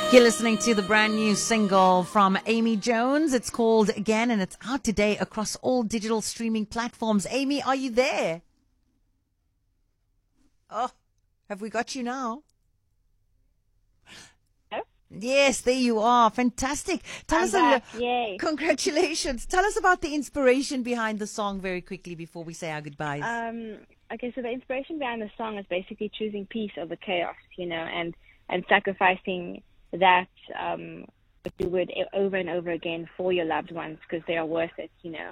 You're listening to the brand new single from Amy Jones. It's called Again, and it's out today across all digital streaming platforms. Amy, are you there? Oh, have we got you now? Hello? Yes, there you are. Fantastic. Tell us back. Yay. Congratulations. Tell us about the inspiration behind the song very quickly before we say our goodbyes. Okay, so the inspiration behind the song is basically choosing peace over chaos, and sacrificing that what you would over and over again for your loved ones because they are worth it,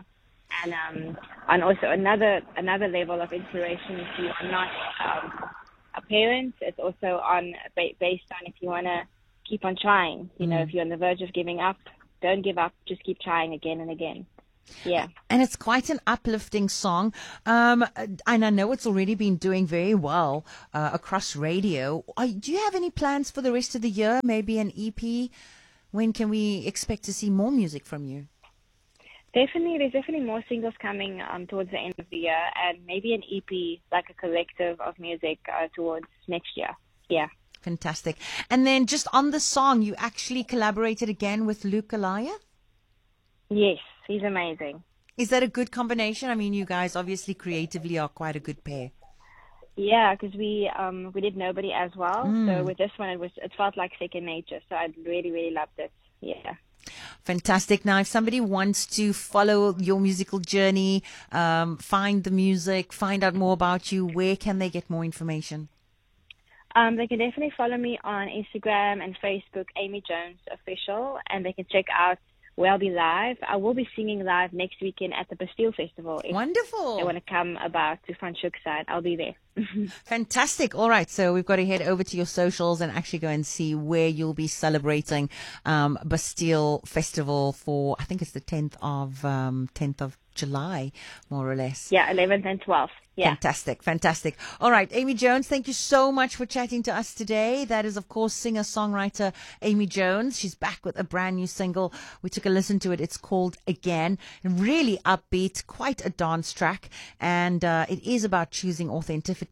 And also another level of inspiration if you are not a parent, it's also based on if you want to keep on trying, if you're on the verge of giving up, don't give up, just keep trying again and again. Yeah. And it's quite an uplifting song. And I know it's already been doing very well across radio. Do you have any plans for the rest of the year? Maybe an EP? When can we expect to see more music from you? Definitely. There's definitely more singles coming towards the end of the year, and maybe an EP, like a collective of music towards next year. Yeah. Fantastic. And then just on the song, you actually collaborated again with Luke Galaya? Yes. He's amazing. Is that a good combination? I mean, you guys obviously creatively are quite a good pair. Yeah, because we did Nobody as well. So with this one, it felt like second nature. So I really, really loved it. Yeah. Fantastic. Now, if somebody wants to follow your musical journey, find the music, find out more about you, where can they get more information? They can definitely follow me on Instagram and Facebook, Amy Jones Official, and they can check out where I'll be live. I will be singing live next weekend at the Bastille Festival. Wonderful. If they want to come about to Franschhoek side, I'll be there. Fantastic. All right. So we've got to head over to your socials and actually go and see where you'll be celebrating Bastille Festival for, I think it's the 10th of July, more or less. Yeah, 11th and 12th. Yeah. Fantastic. All right, Amy Jones, thank you so much for chatting to us today. That is, of course, singer-songwriter Amy Jones. She's back with a brand new single. We took a listen to it. It's called Again. Really upbeat, quite a dance track. And it is about choosing authenticity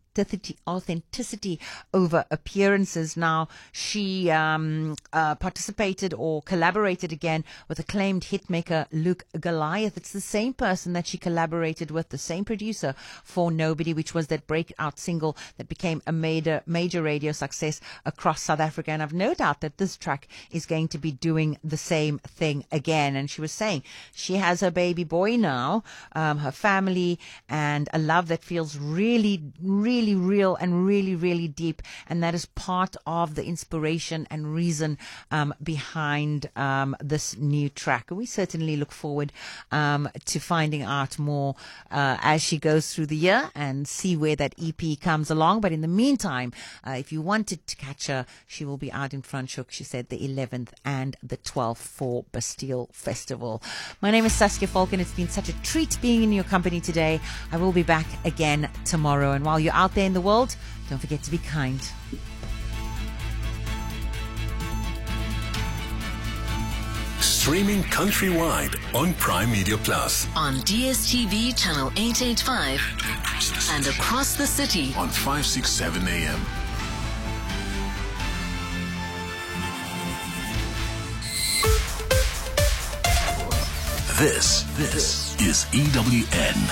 over appearances. Now, she participated or collaborated again with acclaimed hitmaker Luke Goliath. It's the same person that she collaborated with, the same producer for Nobody, which was that breakout single that became a major radio success across South Africa. And I've no doubt that this track is going to be doing the same thing again. And she was saying she has her baby boy now, her family, and a love that feels really, really real and really, really deep. And that is part of the inspiration and reason behind this new track. And we certainly look forward to finding out more as she goes through the year and see where that EP comes along. But in the meantime, if you wanted to catch her, she will be out in Franschhoek, she said, the 11th and the 12th for Bastille Festival. My name is Saskia Falcon. It's been such a treat being in your company today. I will be back again tomorrow. And while you're out there in the world, don't forget to be kind. Streaming countrywide on Prime Media Plus. On DSTV channel 885 and across the city On 567 AM. This is EWN.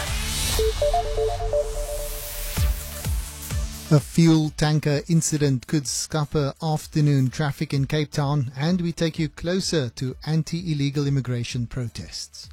A fuel tanker incident could scupper afternoon traffic in Cape Town, and we take you closer to anti-illegal immigration protests.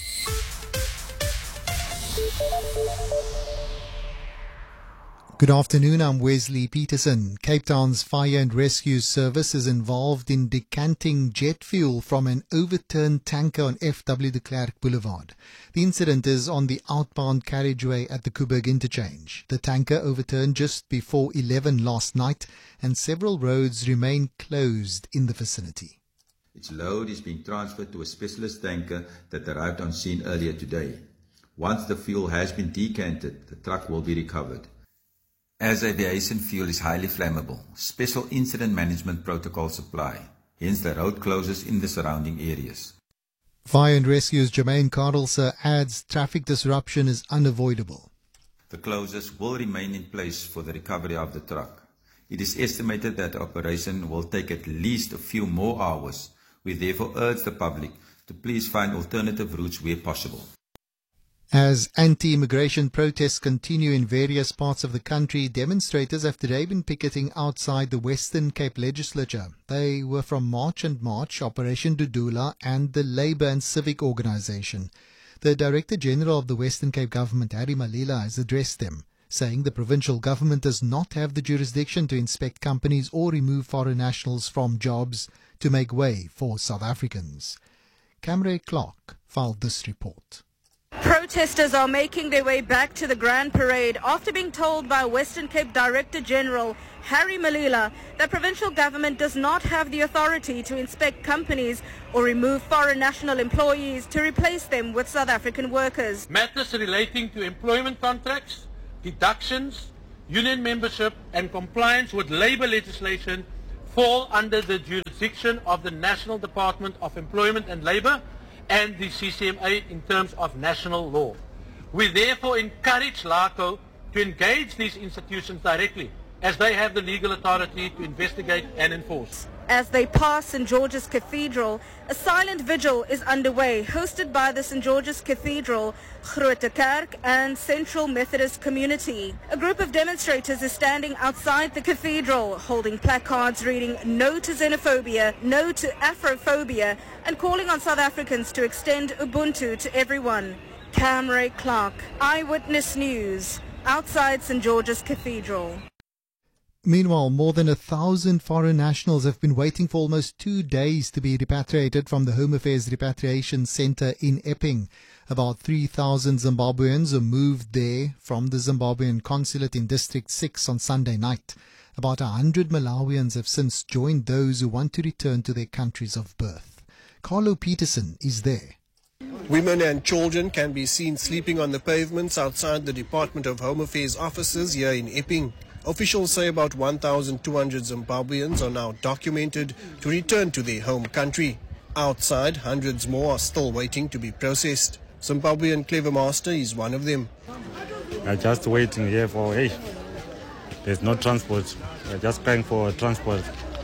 Good afternoon, I'm Wesley Peterson. Cape Town's Fire and Rescue Service is involved in decanting jet fuel from an overturned tanker on F.W. de Klerk Boulevard. The incident is on the outbound carriageway at the Kuberg interchange. The tanker overturned just before 11 last night, and several roads remain closed in the vicinity. Its load is being transferred to a specialist tanker that arrived on scene earlier today. Once the fuel has been decanted, the truck will be recovered. As aviation fuel is highly flammable, special incident management protocols apply, hence the road closures in the surrounding areas. Fire and Rescue's Jermaine Cardelser adds traffic disruption is unavoidable. The closures will remain in place for the recovery of the truck. It is estimated that the operation will take at least a few more hours. We therefore urge the public to please find alternative routes where possible. As anti-immigration protests continue in various parts of the country, demonstrators have today been picketing outside the Western Cape Legislature. They were from March and March, Operation Dudula and the Labour and Civic Organisation. The Director General of the Western Cape Government, Harry Malila, has addressed them, saying the provincial government does not have the jurisdiction to inspect companies or remove foreign nationals from jobs to make way for South Africans. Camre Clark filed this report. Protesters are making their way back to the Grand Parade after being told by Western Cape Director General Harry Malila that provincial government does not have the authority to inspect companies or remove foreign national employees to replace them with South African workers. Matters relating to employment contracts, deductions, union membership and compliance with labour legislation fall under the jurisdiction of the National Department of Employment and Labour and the CCMA in terms of national law. We therefore encourage LACO to engage these institutions directly, as they have the legal authority to investigate and enforce. As they pass St. George's Cathedral, a silent vigil is underway, hosted by the St. George's Cathedral, Grote Kerk and Central Methodist Community. A group of demonstrators is standing outside the cathedral, holding placards reading "No to xenophobia, no to Afrophobia," and calling on South Africans to extend Ubuntu to everyone. Camre Clark, Eyewitness News, outside St. George's Cathedral. Meanwhile, more than 1,000 foreign nationals have been waiting for almost 2 days to be repatriated from the Home Affairs Repatriation Centre in Epping. About 3,000 Zimbabweans were moved there from the Zimbabwean consulate in District 6 on Sunday night. About 100 Malawians have since joined those who want to return to their countries of birth. Carlo Peterson is there. Women and children can be seen sleeping on the pavements outside the Department of Home Affairs offices here in Epping. Officials say about 1,200 Zimbabweans are now documented to return to their home country. Outside, hundreds more are still waiting to be processed. Zimbabwean Clever Master is one of them. We're just waiting here for, there's no transport. We're just crying for transport.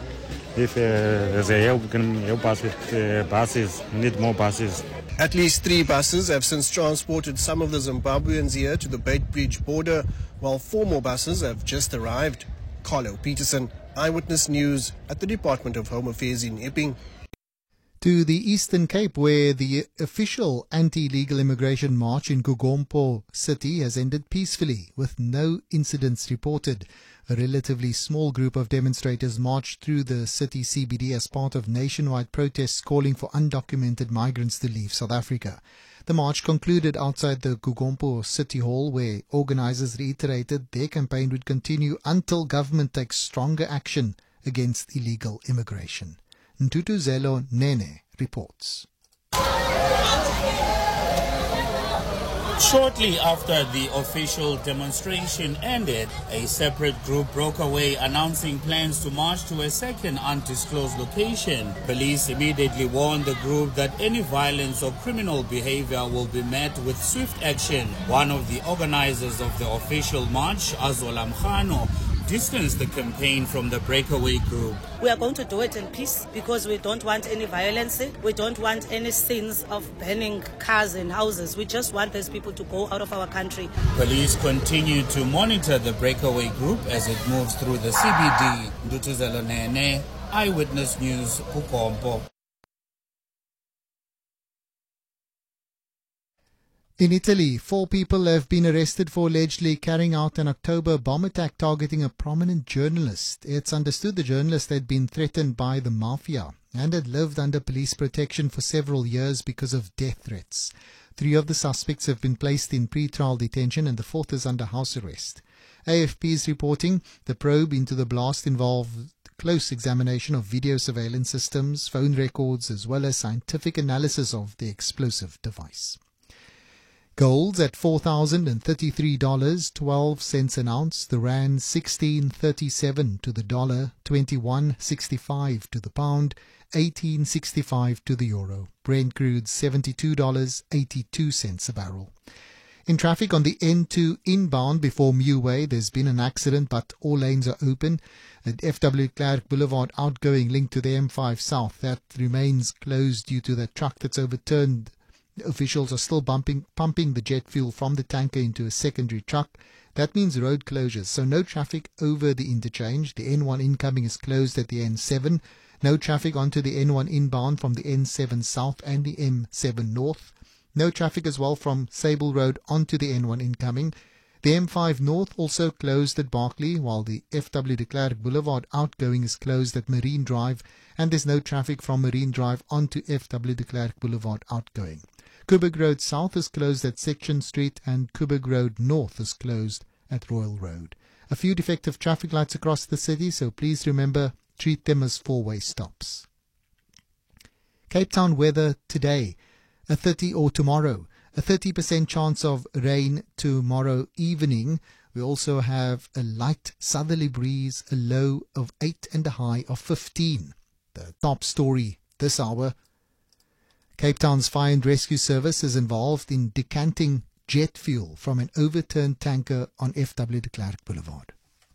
If there's a help, we can help us with buses. We need more buses. At least 3 buses have since transported some of the Zimbabweans here to the Beitbridge border, while 4 more buses have just arrived. Carlo Peterson, Eyewitness News at the Department of Home Affairs in Epping. To the Eastern Cape, where the official anti-illegal immigration march in Gugompo City has ended peacefully, with no incidents reported. A relatively small group of demonstrators marched through the city CBD as part of nationwide protests calling for undocumented migrants to leave South Africa. The march concluded outside the Gugompo City Hall, where organisers reiterated their campaign would continue until government takes stronger action against illegal immigration. Ntutuzelo Nene reports. Shortly after the official demonstration ended, a separate group broke away announcing plans to march to a second undisclosed location. Police immediately warned the group that any violence or criminal behavior will be met with swift action. One of the organizers of the official march, Azola Mkhano, distanced the campaign from the breakaway group. We are going to do it in peace because we don't want any violence. We don't want any scenes of burning cars and houses. We just want these people to go out of our country. Police continue to monitor the breakaway group as it moves through the CBD. Ndutuzelo Nene, Eyewitness News, Gugompo. In Italy, 4 people have been arrested for allegedly carrying out an October bomb attack targeting a prominent journalist. It's understood the journalist had been threatened by the mafia and had lived under police protection for several years because of death threats. 3 of the suspects have been placed in pre-trial detention and the 4th is under house arrest. AFP is reporting the probe into the blast involved close examination of video surveillance systems, phone records, as well as scientific analysis of the explosive device. Gold's at $4,033, 12 cents an ounce. The rand 16.37 to the dollar, 21.65 to the pound, 18.65 to the euro. Brent crude $72.82 a barrel. In traffic on the N2 inbound before Meway, there's been an accident, but all lanes are open. At FW Clark Boulevard outgoing link to the M5 South, that remains closed due to the truck that's overturned. Officials are still pumping the jet fuel from the tanker into a secondary truck. That means road closures, so no traffic over the interchange. The N1 incoming is closed at the N7. No traffic onto the N1 inbound from the N7 South and the M7 North. No traffic as well from Sable Road onto the N1 incoming. The M5 North also closed at Barclay, while the FW de Klerk Boulevard outgoing is closed at Marine Drive, and there's no traffic from Marine Drive onto FW de Klerk Boulevard outgoing. Coburg Road South is closed at Section Street, and Coburg Road North is closed at Royal Road. A few defective traffic lights across the city, so please remember, treat them as four-way stops. Cape Town weather today, tomorrow, a 30% chance of rain tomorrow evening. We also have a light southerly breeze, a low of 8 and a high of 15. The top story this hour. Cape Town's Fire and Rescue Service is involved in decanting jet fuel from an overturned tanker on FW de Klerk Boulevard.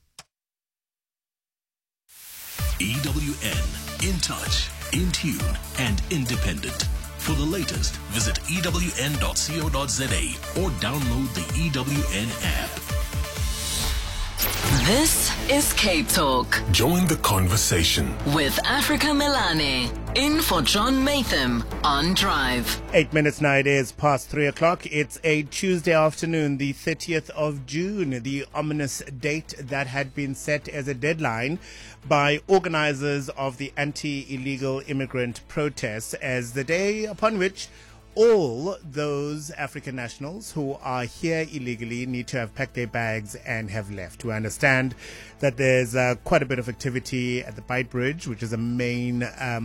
EWN, in touch, in tune, and independent. For the latest, visit ewn.co.za or download the EWN app. This is Cape Talk. Join the conversation With Africa Melane. In for John Matham on Drive. 8 minutes now, it is past 3 o'clock. It's a Tuesday afternoon, the 30th of June, the ominous date that had been set as a deadline by organizers of the anti-illegal immigrant protests as the day upon which all those African nationals who are here illegally need to have packed their bags and have left. We understand that there's quite a bit of activity at the Bight Bridge, which is a main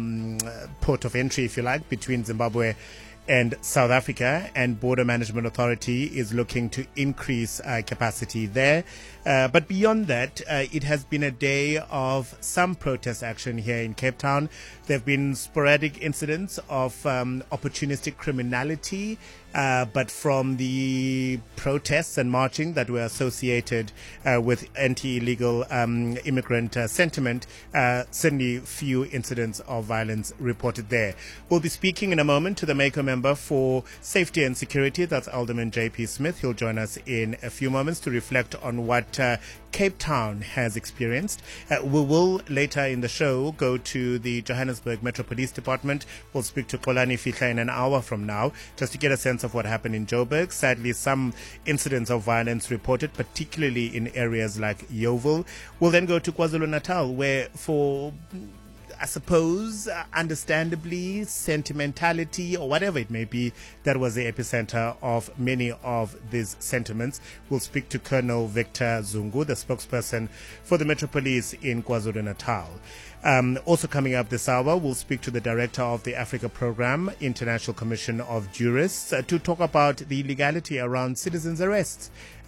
port of entry, if you like, between Zimbabwe and South Africa, and Border Management Authority is looking to increase capacity there. But beyond that, it has been a day of some protest action here in Cape Town. There have been sporadic incidents of opportunistic criminality, but from the protests and marching that were associated with anti-illegal immigrant sentiment, certainly few incidents of violence reported there. We'll be speaking in a moment to the Mako member for Safety and Security, that's Alderman J.P. Smith. He'll join us in a few moments to reflect on what Cape Town has experienced. We will later in the show go to the Johannesburg Metro Police Department. We'll speak to Kolani Fihla in an hour from now just to get a sense of what happened in Joburg. Sadly, some incidents of violence reported, particularly in areas like Yeoville. We'll then go to KwaZulu-Natal, where for I suppose, understandably, sentimentality or whatever it may be, that was the epicenter of many of these sentiments. We'll speak to Colonel Victor Zungu, the spokesperson for the Metro Police in KwaZulu-Natal. Also coming up this hour, we'll speak to the director of the Africa Program, International Commission of Jurists, to talk about the legality around citizens' arrests.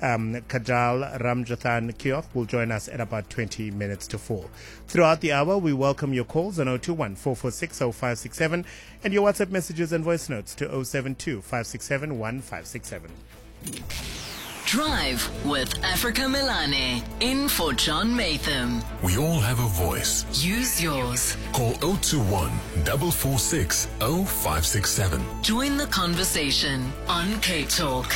Kajal Ramjathan Kioth will join us at about 20 minutes to 4. Throughout the hour, we welcome your calls on 021-446-0567 and your WhatsApp messages and voice notes to 072-567-1567. Drive with Africa Melane. In for John Matham. We all have a voice. Use yours. Call 021-446-0567. Join the conversation on Cape Talk.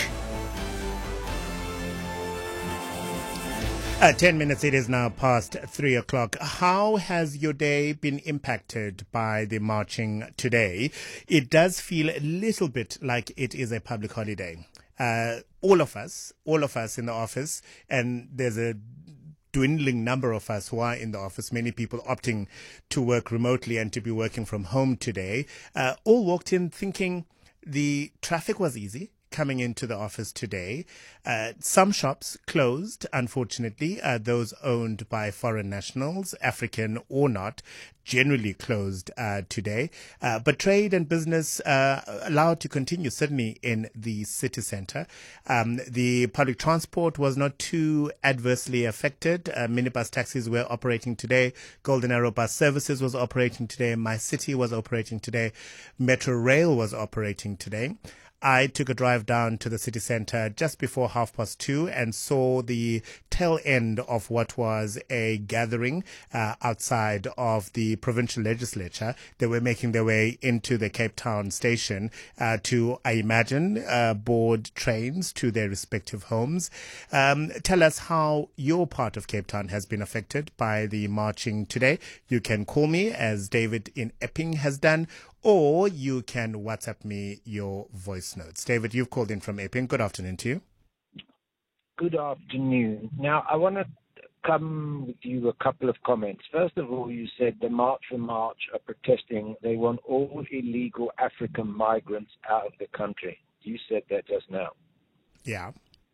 10 minutes, it is now past 3 o'clock. How has your day been impacted by the marching today? It does feel a little bit like it is a public holiday. All of us in the office, and there's a dwindling number of us who are in the office, many people opting to work remotely and to be working from home today, all walked in thinking the traffic was easy coming into the office today. Some shops closed, unfortunately, those owned by foreign nationals, African or not, generally closed today. But trade and business allowed to continue, certainly in the city centre. The public transport was not too adversely affected. Minibus taxis were operating today. Golden Arrow Bus Services was operating today. My City was operating today. Metro Rail was operating today. I took a drive down to the city centre just before 2:30 and saw the tail end of what was a gathering outside of the provincial legislature. They were making their way into the Cape Town station to, I imagine, board trains to their respective homes. Tell us how your part of Cape Town has been affected by the marching today. You can call me, as David in Epping has done, or you can WhatsApp me your voice notes. David, you've called in from Epping. Good afternoon to you. Good afternoon. Now, I want to come with you a couple of comments. First of all, you said the March for March are protesting. They want all illegal African migrants out of the country. You said that just now. Yeah.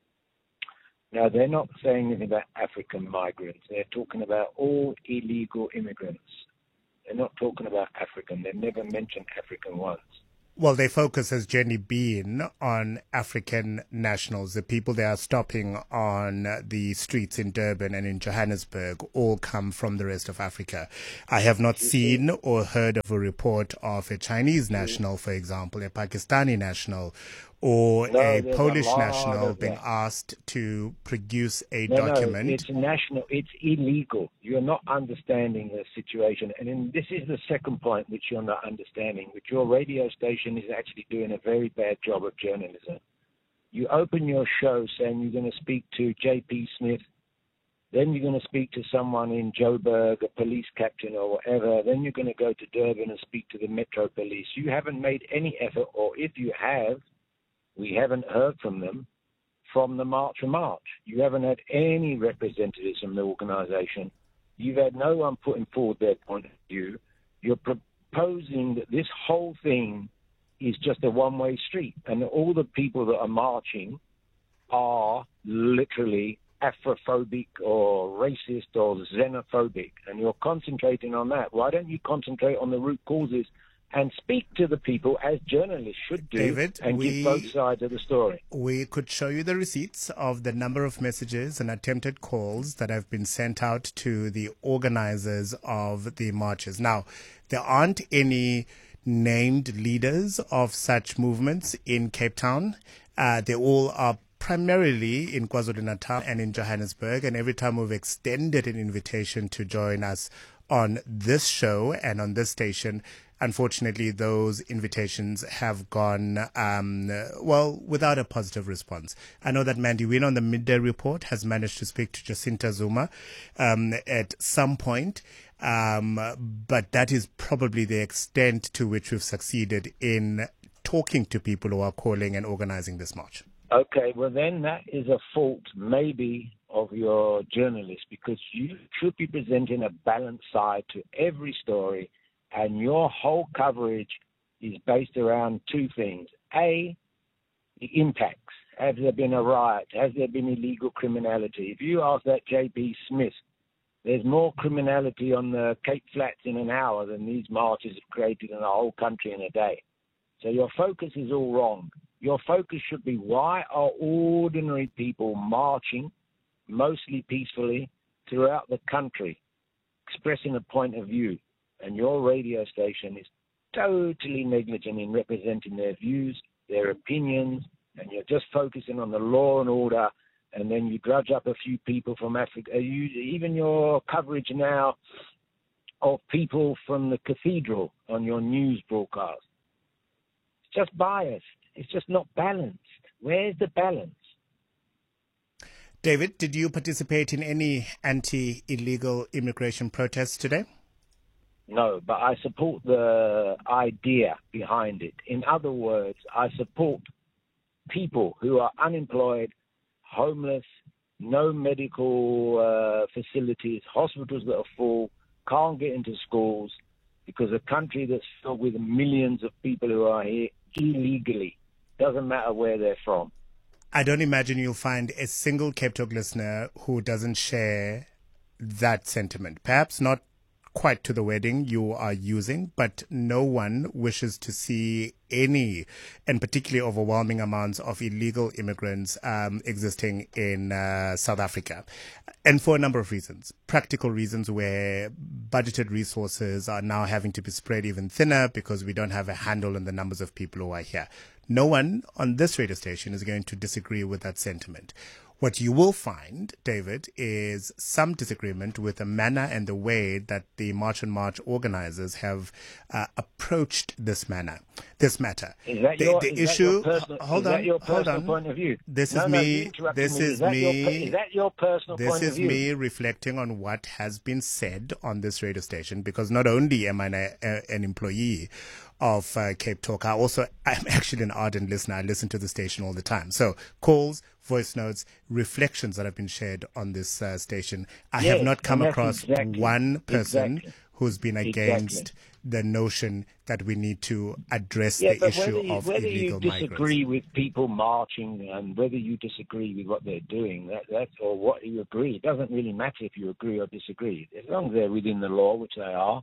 Now, they're not saying anything about African migrants. They're talking about all illegal immigrants. They're not talking about African. They've never mentioned African once. Well, their focus has generally been on African nationals. The people they are stopping on the streets in Durban and in Johannesburg all come from the rest of Africa. I have not seen or heard of a report of a Chinese national, for example, a Pakistani national, or a Polish national being asked to produce a document. No, it's national. It's illegal. You're not understanding the situation. And this is the second point which you're not understanding, which your radio station is actually doing a very bad job of journalism. You open your show saying you're going to speak to J.P. Smith, then you're going to speak to someone in Joburg, a police captain or whatever, then you're going to go to Durban and speak to the Metro Police. You haven't made any effort, or if you have, we haven't heard from them, from the March for March. You haven't had any representatives from the organisation. You've had no one putting forward their point of view. You're proposing that this whole thing is just a one-way street, and all the people that are marching are literally Afrophobic or racist or xenophobic, and you're concentrating on that. Why don't you concentrate on the root causes and speak to the people as journalists should do, David, and give both sides of the story? We could show you the receipts of the number of messages and attempted calls that have been sent out to the organizers of the marches. Now, there aren't any named leaders of such movements in Cape Town. They all are primarily in KwaZulu-Natal and in Johannesburg, and every time we've extended an invitation to join us on this show and on this station, unfortunately, those invitations have gone, without a positive response. I know that Mandy Wynne on the Midday Report has managed to speak to Jacinta Zuma at some point, but that is probably the extent to which we've succeeded in talking to people who are calling and organizing this march. Okay, well then that is a fault maybe of your journalists, because you should be presenting a balanced side to every story, and your whole coverage is based around two things. A, the impacts. Has there been a riot? Has there been illegal criminality? If you ask that J.B. Smith, there's more criminality on the Cape Flats in an hour than these marches have created in the whole country in a day. So your focus is all wrong. Your focus should be, why are ordinary people marching, mostly peacefully, throughout the country, expressing a point of view? And your radio station is totally negligent in representing their views, their opinions, and you're just focusing on the law and order, and then you grudge up a few people from Africa. Even your coverage now of people from the cathedral on your news broadcast, it's just biased. It's just not balanced. Where's the balance? David, did you participate in any anti-illegal immigration protests today? No, but I support the idea behind it. In other words, I support people who are unemployed, homeless, no medical facilities, hospitals that are full, can't get into schools, because a country that's filled with millions of people who are here illegally, doesn't matter where they're from. I don't imagine you'll find a single Cape Talk listener who doesn't share that sentiment. Perhaps not quite to the wedding you are using, but no one wishes to see any, and particularly overwhelming amounts of illegal immigrants existing in South Africa. And for a number of reasons. Practical reasons where budgeted resources are now having to be spread even thinner because we don't have a handle on the numbers of people who are here. No one on this radio station is going to disagree with that sentiment. What you will find, David, is some disagreement with the manner and the way that the March on March organizers have approached this matter. Is that your, the is issue? That your personal, hold is on, that your hold personal on. point of view? This no, is no, me. you interrupted This me. is me. Is that your personal This point of is view? me reflecting on what has been said on this radio station, because not only am I an employee of Cape Talk, I'm actually an ardent listener. I listen to the station all the time. So calls, voice notes, reflections that have been shared on this station. I have not come across one person who's been against the notion that we need to address the issue of illegal migrants. Whether you disagree with people marching and whether you disagree with what they're doing, that's or what you agree, it doesn't really matter if you agree or disagree. As long as they're within the law, which they are.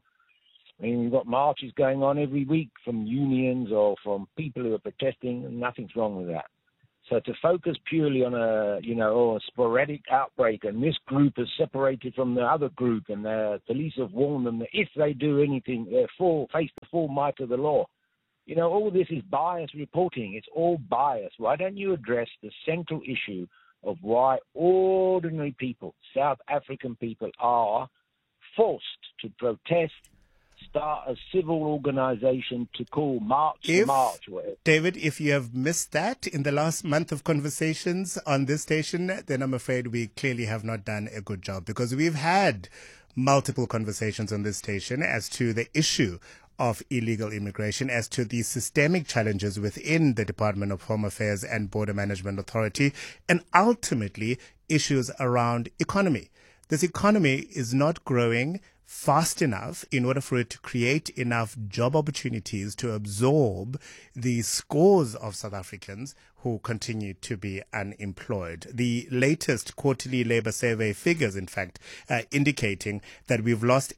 I mean, we've got marches going on every week from unions or from people who are protesting, and nothing's wrong with that. So to focus purely on a sporadic outbreak, and this group is separated from the other group, and the police have warned them that if they do anything, they'll face the full might of the law. You know, all this is biased reporting. It's all biased. Why don't you address the central issue of why ordinary people, South African people, are forced to protest, start a civil organization to call March to March. David, if you have missed that in the last month of conversations on this station, then I'm afraid we clearly have not done a good job, because we've had multiple conversations on this station as to the issue of illegal immigration, as to the systemic challenges within the Department of Home Affairs and Border Management Authority, and ultimately issues around economy. This economy is not growing fast enough in order for it to create enough job opportunities to absorb the scores of South Africans who continue to be unemployed. The latest quarterly labor survey figures, in fact, indicating that we've lost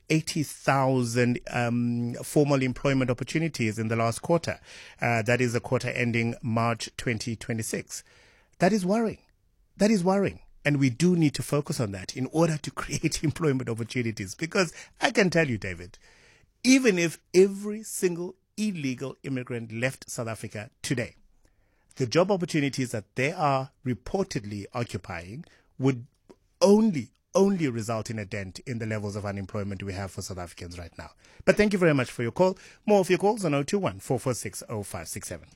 80,000 formal employment opportunities in the last quarter. That is the quarter ending March 2026. That is worrying. That is worrying. And we do need to focus on that in order to create employment opportunities. Because I can tell you, David, even if every single illegal immigrant left South Africa today, the job opportunities that they are reportedly occupying would only result in a dent in the levels of unemployment we have for South Africans right now. But thank you very much for your call. More of your calls on 021 446 0567.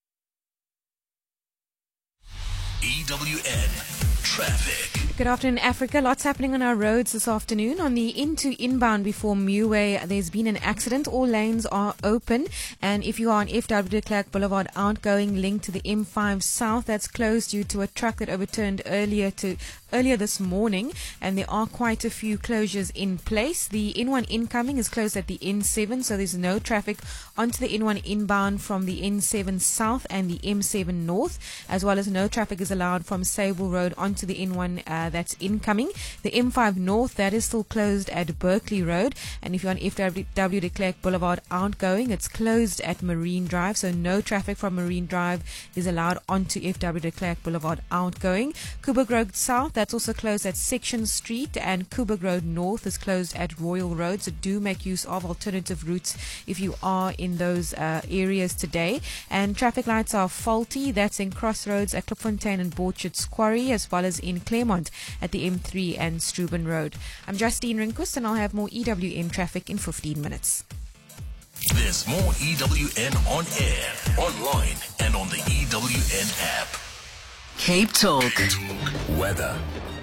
EWN Traffic. Good afternoon, Africa. Lots happening on our roads this afternoon. On the inbound before Muway, there's been an accident. All lanes are open. And if you are on FW de Klerk Boulevard outgoing link to the M5 South, that's closed due to a truck that overturned earlier this morning, and there are quite a few closures in place. The N1 incoming is closed at the N7, so there's no traffic onto the N1 inbound from the N7 South and the M7 North, as well as no traffic is allowed from Sable Road onto the N1 that's incoming. The M5 North, that is still closed at Berkeley Road, and if you're on FW de Klerk Boulevard outgoing, it's closed at Marine Drive, so no traffic from Marine Drive is allowed onto FW de Klerk Boulevard outgoing. Coburg Road South, that's also closed at Section Street, and Coburg Road North is closed at Royal Road, so do make use of alternative routes if you are in those areas today. And traffic lights are faulty, that's in Crossroads at Klipfontein and Borchards Quarry, as well as in Claremont at the M3 and Struben Road. I'm Justine Rinkus, and I'll have more EWN traffic in 15 minutes. There's more EWN on air, online, and on the EWN app. Cape Talk. Weather.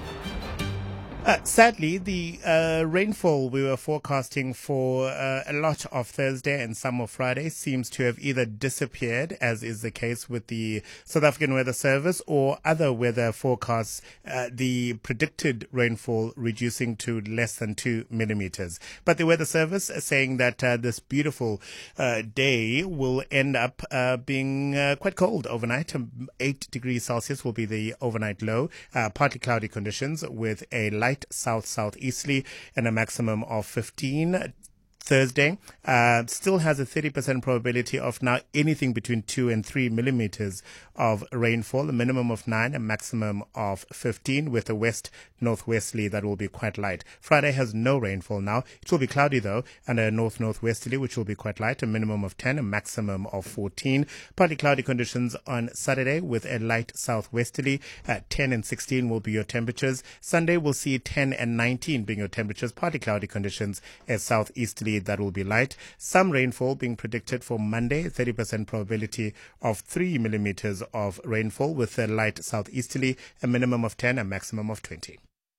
Sadly, the rainfall we were forecasting for a lot of Thursday and some of Friday seems to have either disappeared, as is the case with the South African Weather Service, or other weather forecasts, the predicted rainfall reducing to less than 2 millimeters. But the Weather Service is saying that this beautiful day will end up being quite cold overnight. 8 degrees Celsius will be the overnight low. Partly cloudy conditions with a light light south-southeasterly and a maximum of 15. Thursday still has a 30% probability of now anything between 2 and 3 millimeters of rainfall, a minimum of 9, a maximum of 15, with a west-northwesterly that will be quite light. Friday has no rainfall now. It will be cloudy though, and a north-northwesterly, which will be quite light, a minimum of 10, a maximum of 14. Partly cloudy conditions on Saturday with a light southwesterly. 10 and 16 will be your temperatures. Sunday will see 10 and 19 being your temperatures. Partly cloudy conditions as southeasterly, that will be light. Some rainfall being predicted for Monday, 30% probability of 3 millimeters of rainfall with a light southeasterly, a minimum of 10, a maximum of 20.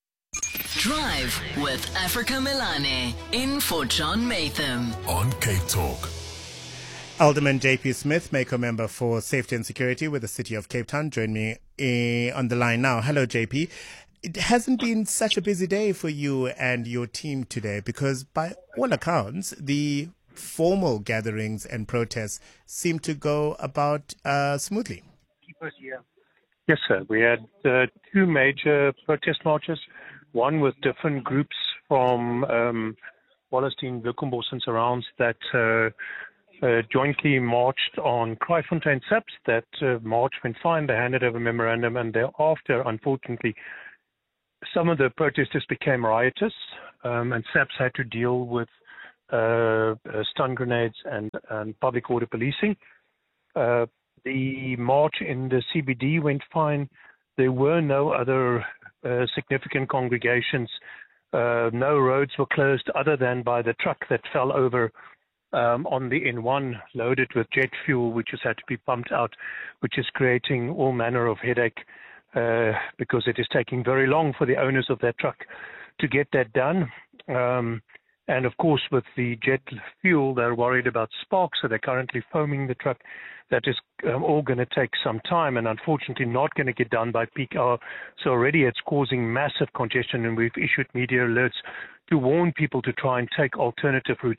Drive with Africa Milane. In for John Matham. On Cape Talk. Alderman JP Smith, Mako member for Safety and Security with the City of Cape Town, join me on the line now. Hello, JP. It hasn't been such a busy day for you and your team today because by all accounts, the formal gatherings and protests seem to go about smoothly. Yes, sir. We had 2 major protest marches, one with different groups from Wallerstein, Bloemfontein and surrounds that jointly marched on Kraaifontein SAPS. That march went fine. They handed over a memorandum, and thereafter, unfortunately, some of the protesters became riotous, and SAPS had to deal with stun grenades and public order policing. The march in the CBD went fine. There were no other significant congregations. No roads were closed other than by the truck that fell over on the N1 loaded with jet fuel, which has had to be pumped out, which is creating all manner of headache. Because it is taking very long for the owners of that truck to get that done. And of course, with the jet fuel, they're worried about sparks, so they're currently foaming the truck. That is all going to take some time and unfortunately not going to get done by peak hour. So already it's causing massive congestion, and we've issued media alerts to warn people to try and take alternative routes.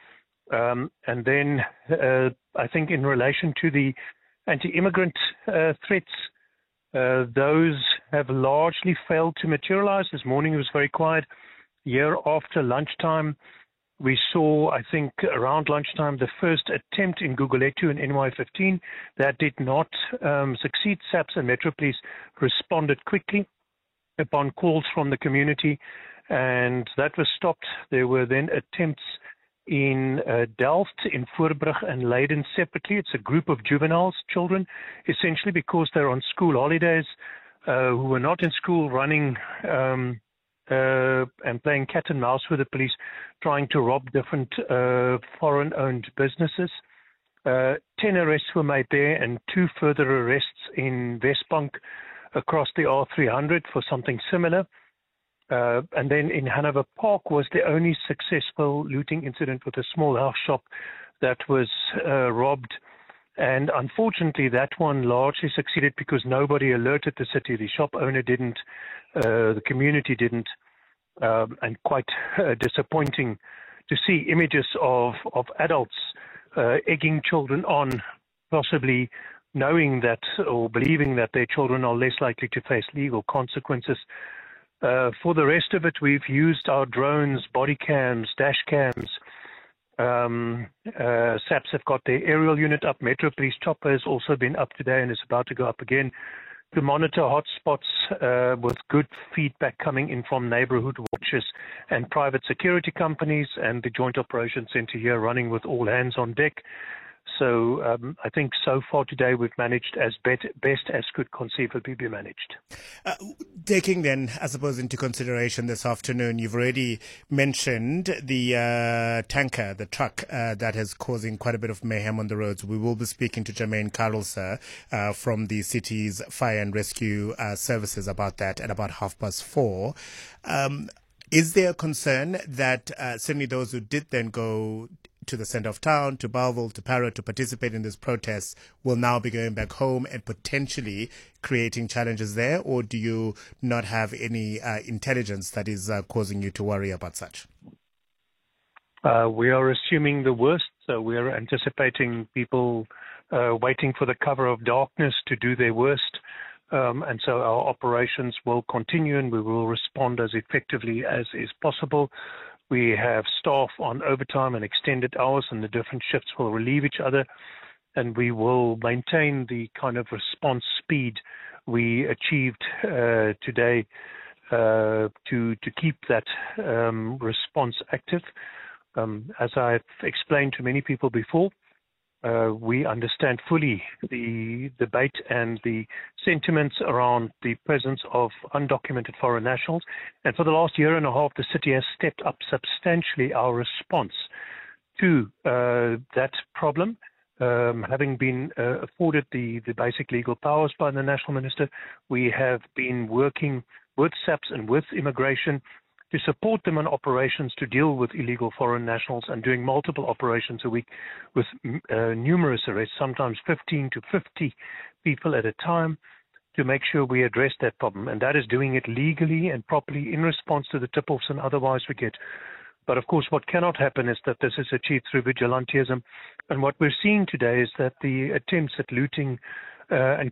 And then I think in relation to the anti-immigrant threats, those have largely failed to materialize. This morning it was very quiet. Year after lunchtime, we saw, I think, around lunchtime, the first attempt in Gugulethu in NY15. That did not succeed. SAPS and Metro Police responded quickly upon calls from the community, and that was stopped. There were then attempts in Delft, in Voorbrug and Leiden separately. It's a group of juveniles, children, essentially because they're on school holidays, who were not in school, running and playing cat and mouse with the police, trying to rob different foreign-owned businesses. 10 arrests were made there and 2 further arrests in Westbank across the R300 for something similar. And then in Hanover Park was the only successful looting incident with a small house shop that was robbed. And unfortunately, that one largely succeeded because nobody alerted the city. The shop owner didn't, the community didn't, and quite disappointing to see images of adults egging children on, possibly knowing that or believing that their children are less likely to face legal consequences. For the rest of it, we've used our drones, body cams, dash cams. SAPS have got their aerial unit up. Metro Police chopper has also been up today and is about to go up again to monitor hotspots with good feedback coming in from neighborhood watches and private security companies, and the Joint Operations Center here running with all hands on deck. So I think so far today we've managed as best as could conceivably be managed. Taking then, I suppose, into consideration this afternoon, you've already mentioned the tanker, the truck that is causing quite a bit of mayhem on the roads. We will be speaking to Jermaine Carroll, sir, from the city's fire and rescue services about that at about 4:30. Is there a concern that certainly those who did then go to the centre of town, to Bellville, to Parrot, to participate in this protest will now be going back home and potentially creating challenges there? Or do you not have any intelligence that is causing you to worry about such? We are assuming the worst. So we are anticipating people waiting for the cover of darkness to do their worst. And so our operations will continue and we will respond as effectively as is possible. We have staff on overtime and extended hours, and the different shifts will relieve each other. And we will maintain the kind of response speed we achieved today to keep that response active. As I've explained to many people before, we understand fully the debate and the sentiments around the presence of undocumented foreign nationals. And for the last year and a half, the city has stepped up substantially our response to that problem. Having been afforded the basic legal powers by the National Minister, we have been working with SAPS and with immigration to support them on operations to deal with illegal foreign nationals, and doing multiple operations a week with numerous arrests, sometimes 15 to 50 people at a time, to make sure we address that problem. And that is doing it legally and properly in response to the tip-offs and otherwise we get. But of course, what cannot happen is that this is achieved through vigilantism. And what we're seeing today is that the attempts at looting and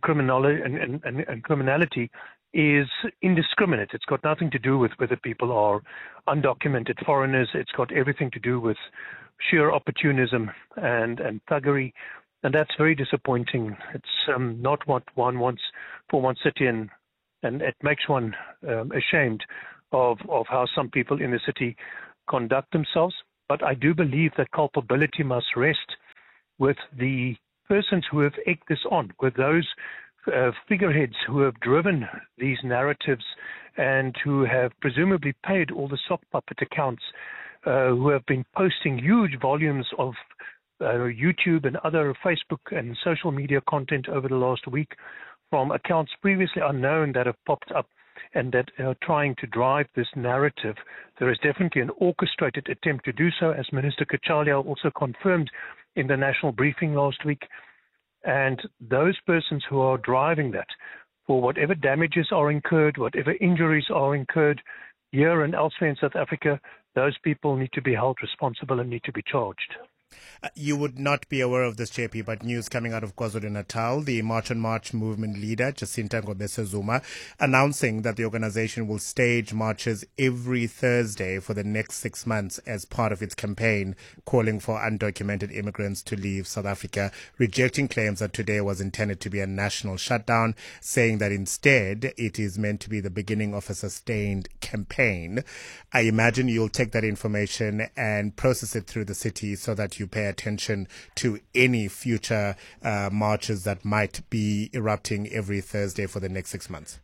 criminality is indiscriminate. It's got nothing to do with whether people are undocumented foreigners. It's got everything to do with sheer opportunism and thuggery. And that's very disappointing. It's not what one wants for one city, and it makes one ashamed of how some people in the city conduct themselves. But I do believe that culpability must rest with the persons who have egged this on, with those figureheads who have driven these narratives and who have presumably paid all the sock puppet accounts, who have been posting huge volumes of YouTube and other Facebook and social media content over the last week from accounts previously unknown that have popped up and that are trying to drive this narrative. There is definitely an orchestrated attempt to do so, as Minister Kachalia also confirmed in the national briefing last week. And those persons who are driving that, for whatever damages are incurred, whatever injuries are incurred here and elsewhere in South Africa, those people need to be held responsible and need to be charged. You would not be aware of this, JP, but news coming out of KwaZulu-Natal, the March on March movement leader, Jacinta Ngobese Zuma, announcing that the organization will stage marches every Thursday for the next 6 months as part of its campaign calling for undocumented immigrants to leave South Africa, rejecting claims that today was intended to be a national shutdown, saying that instead it is meant to be the beginning of a sustained campaign. I imagine you'll take that information and process it through the city so that you pay attention to any future marches that might be erupting every Thursday for the next 6 months.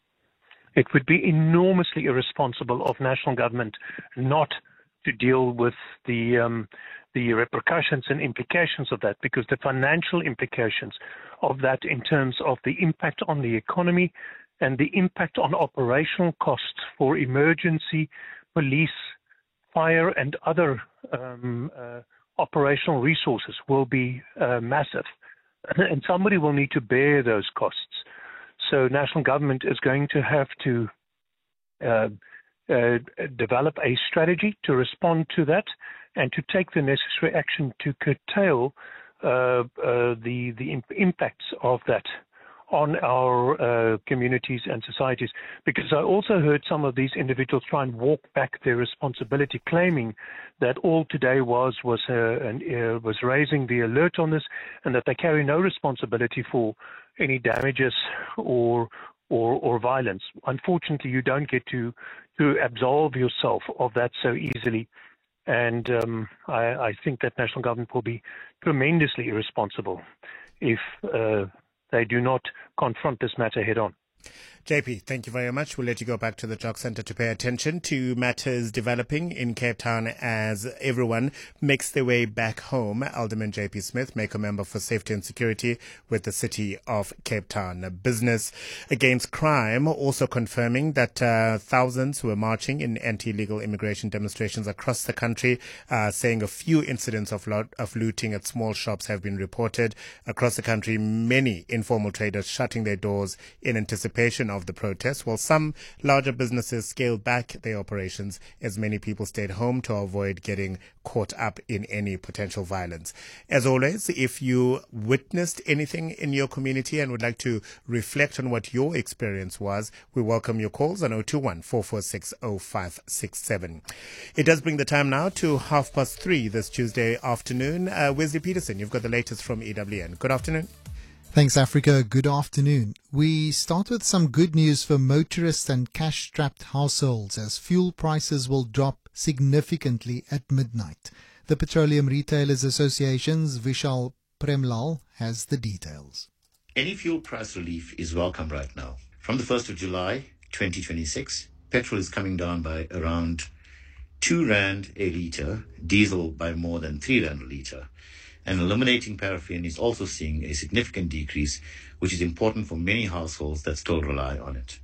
It would be enormously irresponsible of national government not to deal with the repercussions and implications of that, because the financial implications of that in terms of the impact on the economy and the impact on operational costs for emergency, police, fire and other operational resources will be massive, and somebody will need to bear those costs. So national government is going to have to develop a strategy to respond to that and to take the necessary action to curtail the impacts of that on our communities and societies. Because I also heard some of these individuals try and walk back their responsibility, claiming that all today was raising the alert on this, and that they carry no responsibility for any damages or violence. Unfortunately, you don't get to absolve yourself of that so easily. And I think that national government will be tremendously irresponsible if they do not confront this matter head on. JP, thank you very much. We'll let you go back to the Jock Centre to pay attention to matters developing in Cape Town as everyone makes their way back home. Alderman JP Smith, Maker Member for Safety and Security with the City of Cape Town. Business Against Crime also confirming that thousands who were marching in anti-illegal immigration demonstrations across the country, saying a few incidents of looting at small shops have been reported across the country. Many informal traders shutting their doors in anticipation of the protests, while some larger businesses scaled back their operations as many people stayed home to avoid getting caught up in any potential violence. As always, if you witnessed anything in your community and would like to reflect on what your experience was, we welcome your calls on 021-446-0567. It does bring the time now to 3:30 this Tuesday afternoon. Wesley Peterson, you've got the latest from EWN. Good afternoon. Thanks, Africa. Good afternoon. We start with some good news for motorists and cash-strapped households as fuel prices will drop significantly at midnight. The Petroleum Retailers Association's Vishal Premlal has the details. Any fuel price relief is welcome right now. From the 1st of July 2026, petrol is coming down by around 2 Rand a litre, diesel by more than 3 Rand a litre. And eliminating paraffin is also seeing a significant decrease, which is important for many households that still rely on it.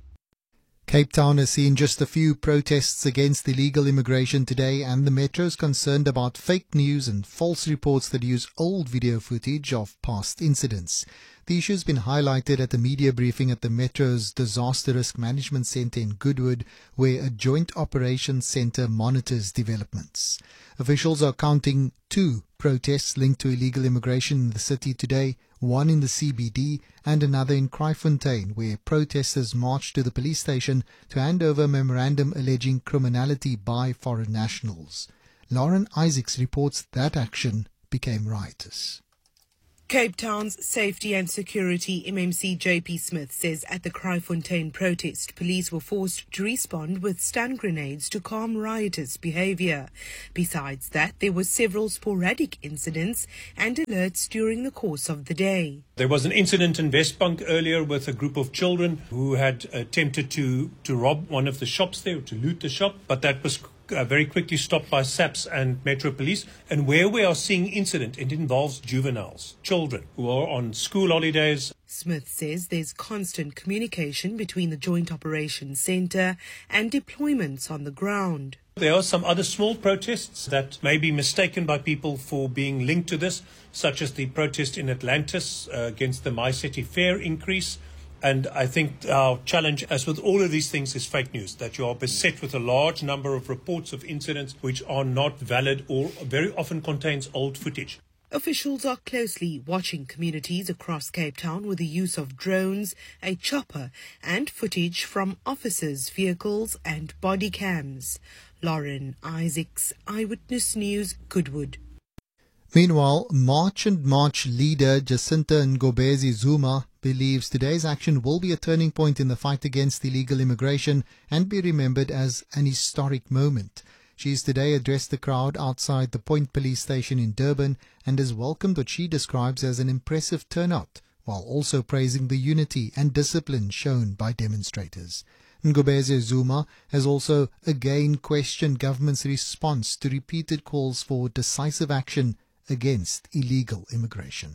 Cape Town has seen just a few protests against illegal immigration today, and the Metro is concerned about fake news and false reports that use old video footage of past incidents. The issue has been highlighted at the media briefing at the Metro's Disaster Risk Management Centre in Goodwood, where a joint operations centre monitors developments. Officials are counting 2 protests linked to illegal immigration in the city today, one in the CBD and another in Kraaifontein, where protesters marched to the police station to hand over a memorandum alleging criminality by foreign nationals. Lauren Isaacs reports that action became riotous. Cape Town's Safety and Security MMC JP Smith says at the Kraaifontein protest, police were forced to respond with stun grenades to calm riotous behaviour. Besides that, there were several sporadic incidents and alerts during the course of the day. There was an incident in Westbank earlier with a group of children who had attempted to rob one of the shops there, to loot the shop, but that was very quickly stopped by SAPS and Metro Police. And where we are seeing incident, it involves juveniles, children who are on school holidays. Smith says there's constant communication between the Joint Operations Centre and deployments on the ground. There are some other small protests that may be mistaken by people for being linked to this, such as the protest in Atlantis against the MyCity fare increase. And I think our challenge, as with all of these things, is fake news, that you are beset with a large number of reports of incidents which are not valid or very often contains old footage. Officials are closely watching communities across Cape Town with the use of drones, a chopper and footage from officers' vehicles and body cams. Lauren Isaacs, Eyewitness News, Goodwood. Meanwhile, March and March leader Jacinta Ngobezi Zuma believes today's action will be a turning point in the fight against illegal immigration and be remembered as an historic moment. She's today addressed the crowd outside the Point Police Station in Durban and has welcomed what she describes as an impressive turnout, while also praising the unity and discipline shown by demonstrators. Ngobezi Zuma has also again questioned government's response to repeated calls for decisive action against illegal immigration.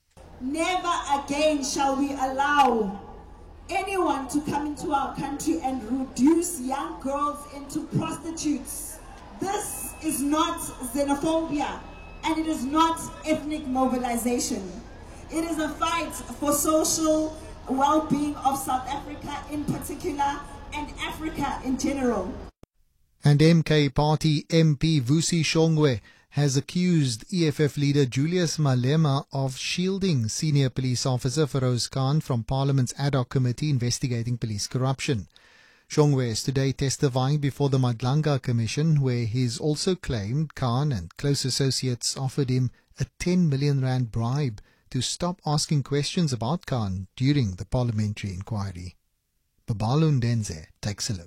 Never again shall we allow anyone to come into our country and reduce young girls into prostitutes. This is not xenophobia and it is not ethnic mobilization. It is a fight for social well-being of South Africa in particular and Africa in general. And MK Party MP Vusi Shongwe has accused EFF leader Julius Malema of shielding senior police officer Feroz Khan from Parliament's ad hoc committee investigating police corruption. Shongwe is today testifying before the Madlanga Commission, where he's also claimed Khan and close associates offered him a 10 million rand bribe to stop asking questions about Khan during the parliamentary inquiry. Babalu Ndenze takes a look.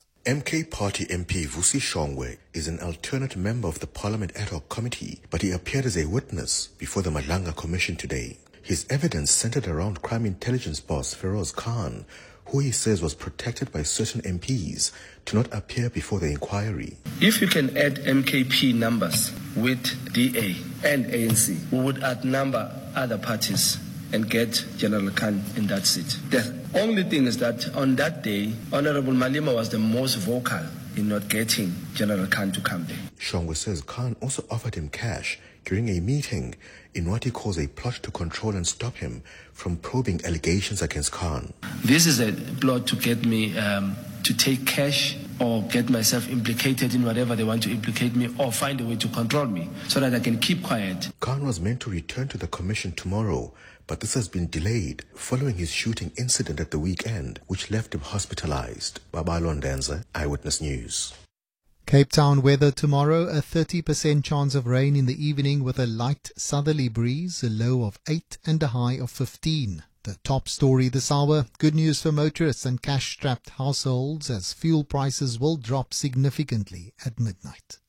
MK Party MP Vusi Shongwe is an alternate member of the Parliament Ad Hoc Committee, but he appeared as a witness before the Madlanga Commission today. His evidence centered around crime intelligence boss Feroz Khan, who he says was protected by certain MPs to not appear before the inquiry. If you can add MKP numbers with DA and ANC, we would outnumber other parties and get General Khan in that seat. The only thing is that on that day, Honorable Malema was the most vocal in not getting General Khan to come there. Shongwe says Khan also offered him cash during a meeting in what he calls a plot to control and stop him from probing allegations against Khan. This is a plot to get me to take cash or get myself implicated in whatever they want to implicate me, or find a way to control me so that I can keep quiet. Khan was meant to return to the commission tomorrow, but this has been delayed following his shooting incident at the weekend, which left him hospitalized. Babalo Ndenza, Eyewitness News. Cape Town weather tomorrow, a 30% chance of rain in the evening with a light southerly breeze, a low of 8 and a high of 15. The top story this hour, good news for motorists and cash-strapped households as fuel prices will drop significantly at midnight.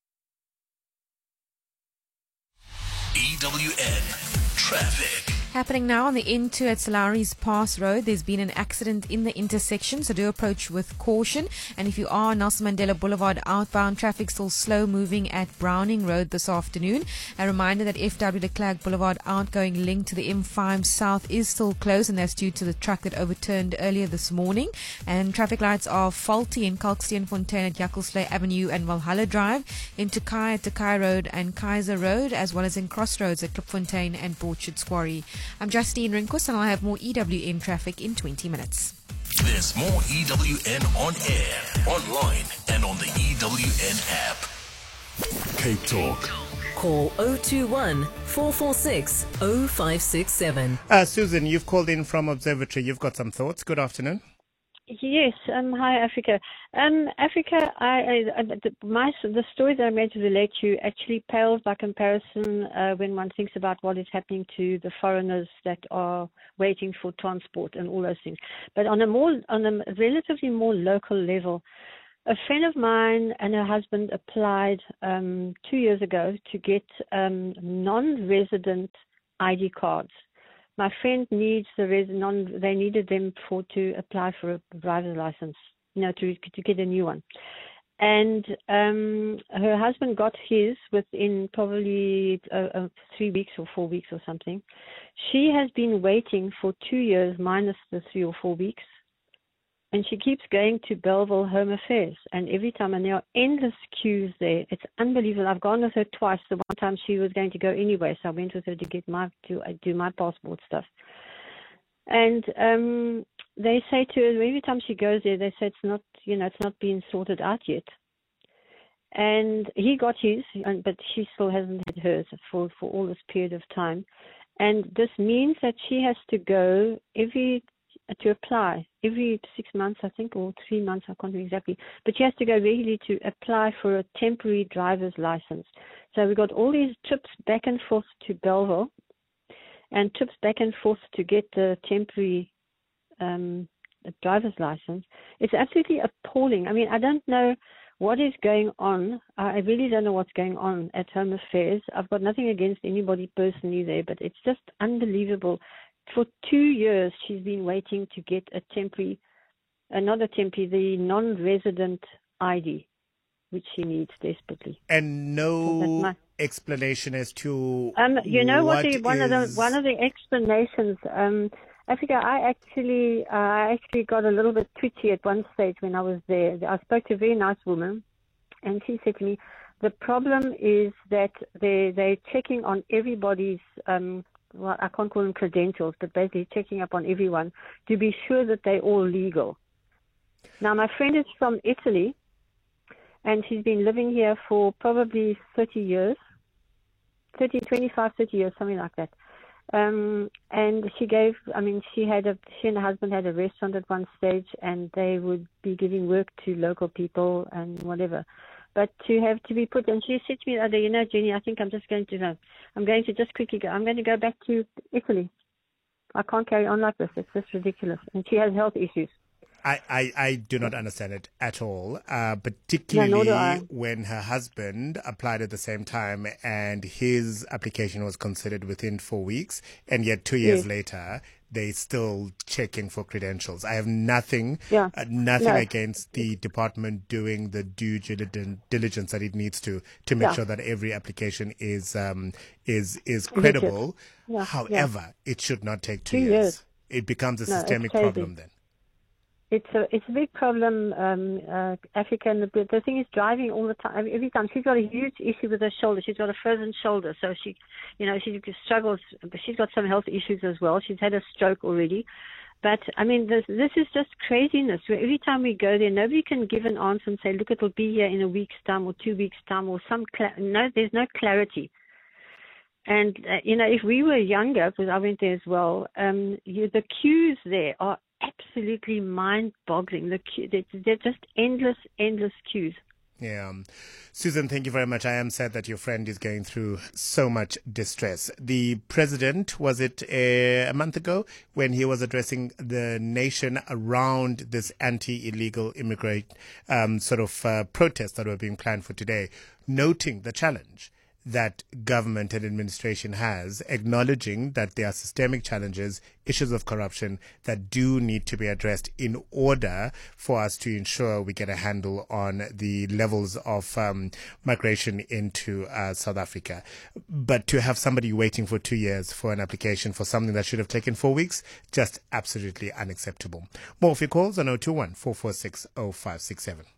EWN Traffic. Happening now on the N2 at Salaris Pass Road. There's been an accident in the intersection, so do approach with caution. And if you are on Nelson Mandela Boulevard outbound, traffic still slow moving at Browning Road this afternoon. A reminder that FW de Klerk Boulevard outgoing link to the M5 South is still closed, and that's due to the truck that overturned earlier this morning. And traffic lights are faulty in Kalksteenfontein at Jakkalsley Avenue and Valhalla Drive, in Tokai at Tokai Road and Kaiser Road, as well as in Crossroads at Klipfontein and Borchard's Quarry. I'm Justine Rinkus, and I'll have more EWN traffic in 20 minutes. There's more EWN on air, online, and on the EWN app. Cape Talk. Call 021 446 0567. Susan, you've called in from Observatory. You've got some thoughts. Good afternoon. Yes. Hi, Africa. Africa. The story that I'm going to relate to you actually pales by comparison when one thinks about what is happening to the foreigners that are waiting for transport and all those things. But on a relatively more local level, a friend of mine and her husband applied 2 years ago to get non-resident ID cards. My friend needs they needed them to apply for a driver's license, to get a new one. And her husband got his within probably 3 weeks or 4 weeks or something. She has been waiting for 2 years minus the 3 or 4 weeks. And she keeps going to Belleville Home Affairs. And every time, and there are endless queues there. It's unbelievable. I've gone with her twice. The one time she was going to go anyway, so I went with her to do my passport stuff. And they say to her, every time she goes there, they say it's not being sorted out yet. And he got his, but she still hasn't had hers for all this period of time. And this means that she has to go to apply every 6 months, I think, or 3 months, I can't remember exactly. But she has to go regularly to apply for a temporary driver's license. So we got all these trips back and forth to Belleville and trips back and forth to get the temporary driver's license. It's absolutely appalling. I mean, I don't know what is going on. I really don't know what's going on at Home Affairs. I've got nothing against anybody personally there, but it's just unbelievable. For 2 years, she's been waiting to get the non-resident ID, which she needs desperately. And no explanation as to one of the explanations. Africa, I actually got a little bit twitchy at one stage when I was there. I spoke to a very nice woman, and she said to me, the problem is that they're checking on everybody's well, I can't call them credentials, but basically checking up on everyone to be sure that they're all legal. Now, my friend is from Italy, and she's been living here for probably 30 years, 25, 30 years, something like that. And she and her husband had a restaurant at one stage, and they would be giving work to local people and whatever. But to have to be put, and she said to me, Jenny, I think I'm going to just quickly go. I'm going to go back to Italy. I can't carry on like this. It's just ridiculous. And she has health issues. I do not understand it at all, particularly when her husband applied at the same time and his application was considered within 4 weeks, and yet 2 years later, they're still checking for credentials. I have nothing against the department doing the due diligence that it needs to make sure that every application is credible. However, it should not take 2 years. It becomes a systemic problem then. It's a big problem, Africa, and the thing is driving all the time. Every time she's got a huge issue with her shoulder. She's got a frozen shoulder, so she struggles. But she's got some health issues as well. She's had a stroke already. But I mean, this is just craziness. Every time we go there, nobody can give an answer and say, look, it'll be here in a week's time or 2 weeks' time or no. There's no clarity. And if we were younger, because I went there as well, the queues there are absolutely mind-boggling. They're just endless queues. Yeah. Susan, thank you very much. I am sad that your friend is going through so much distress. The president, was it a month ago, when he was addressing the nation around this anti-illegal immigrant protests that were being planned for today, noting the challenge that government and administration has, acknowledging that there are systemic challenges, issues of corruption that do need to be addressed in order for us to ensure we get a handle on the levels of migration into South Africa. But to have somebody waiting for 2 years for an application for something that should have taken 4 weeks, just absolutely unacceptable. More of your calls on 021-446-0567.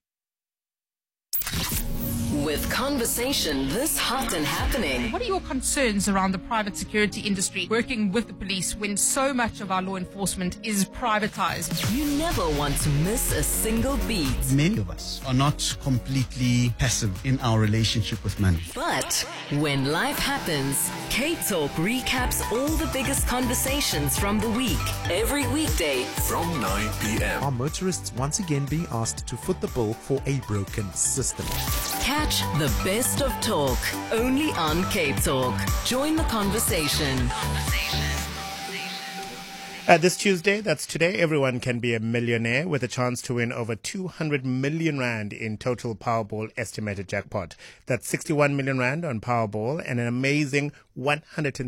With conversation this hot and happening. What are your concerns around the private security industry working with the police when so much of our law enforcement is privatized? You never want to miss a single beat. Many of us are not completely passive in our relationship with money. But when life happens, K-Talk recaps all the biggest conversations from the week. Every weekday from 9 p.m. Are motorists once again being asked to foot the bill for a broken system? Catch the best of talk only on K-Talk. Join the conversation. This Tuesday, that's today, everyone can be a millionaire with a chance to win over 200 million rand in total Powerball estimated jackpot. That's 61 million rand on Powerball and an amazing 100